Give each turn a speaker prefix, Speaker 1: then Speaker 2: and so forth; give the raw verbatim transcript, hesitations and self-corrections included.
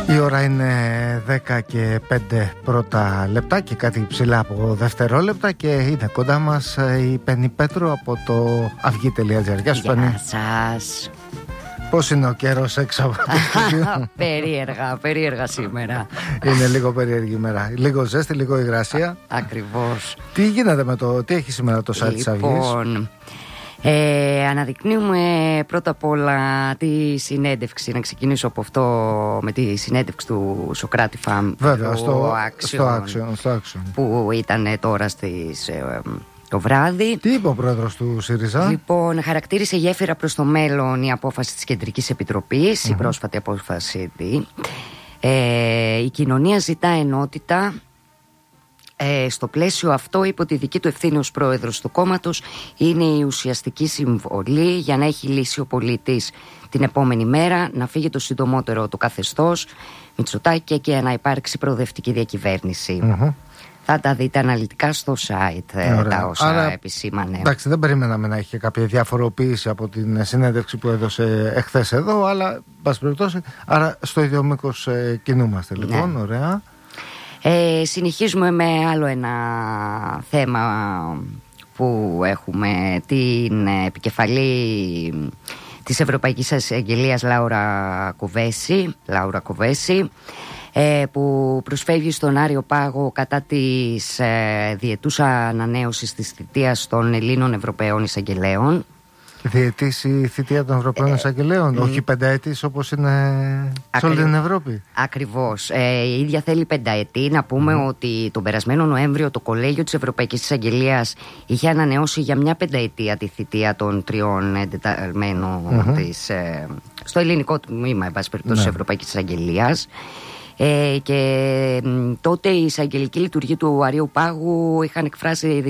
Speaker 1: Η ώρα είναι δέκα και πέντε πρώτα λεπτά και κάτι ψηλά από δευτερόλεπτα και είναι κοντά μας η Πέννη Πέτρου από το αυγή τελεία τζι άρ. Γεια σου, Πέννη.
Speaker 2: Γεια σας.
Speaker 1: Πώς είναι ο καιρός έξω από το στούντιο?
Speaker 2: Περίεργα, περίεργα σήμερα.
Speaker 1: Είναι λίγο περίεργη ημέρα. Λίγο ζέστη, λίγο υγρασία.
Speaker 2: Ακριβώς.
Speaker 1: Τι γίνεται με το, τι έχει σήμερα το site της Αυγής?
Speaker 2: Λοιπόν, ε, αναδεικνύουμε πρώτα απ' όλα τη συνέντευξη. Να ξεκινήσω από αυτό με τη συνέντευξη του Σοκράτη Φαμ.
Speaker 1: Βέβαια, στο
Speaker 2: Action,
Speaker 1: στο, στο Action
Speaker 2: που ήταν τώρα στις... Ε, το βράδυ.
Speaker 1: Τι είπε ο πρόεδρος του ΣΥΡΙΖΑ?
Speaker 2: Λοιπόν, χαρακτήρισε γέφυρα προς το μέλλον η απόφαση της Κεντρικής Επιτροπής, mm-hmm. η πρόσφατη απόφαση. Ε, η κοινωνία ζητά ενότητα. Ε, στο πλαίσιο αυτό, είπε ότι η δική του ευθύνη ως πρόεδρος του κόμματος είναι η ουσιαστική συμβολή για να έχει λύσει ο πολίτης την επόμενη μέρα, να φύγει το συντομότερο το καθεστώς Μητσοτάκη και να υπάρξει προοδευτική διακυβέρνηση. Mm-hmm. Θα τα δείτε αναλυτικά στο site. Ωραία. Τα όσα Άρα, επισήμανε.
Speaker 1: Εντάξει, δεν περιμέναμε να έχει κάποια διαφοροποίηση από την συνέντευξη που έδωσε εχθές εδώ, αλλά πάση περιπτώσει, άρα στο ίδιο μήκος ε, κινούμαστε λοιπόν. Ναι. Ωραία.
Speaker 2: Ε, συνεχίζουμε με άλλο ένα θέμα που έχουμε, την επικεφαλή της Ευρωπαϊκής Εισαγγελίας Λάουρα Κοβέση, Λάουρα Κοβέση, που προσφεύγει στον Άριο Πάγο κατά της ε, διετούς ανανέωσης της θητείας των Ελλήνων Ευρωπαίων Εισαγγελέων.
Speaker 1: Διετής η θητεία των Ευρωπαίων Εισαγγελέων, ε, όχι πενταετής όπως είναι σε όλη την Ευρώπη.
Speaker 2: Ακριβώς. Ε, η ίδια θέλει πενταετή. Να πούμε mm. ότι τον περασμένο Νοέμβριο το Κολέγιο της Ευρωπαϊκής Εισαγγελίας είχε ανανεώσει για μια πενταετία τη θητεία των τριών εντεταλμένων mm-hmm. της, ε, στο ελληνικό τμήμα, εν πάση περιπτώσει, της Ευρωπαϊκής Εισαγγελίας. Ε, και τότε η εισαγγελική λειτουργία του Αρείου Πάγου είχαν εκφράσει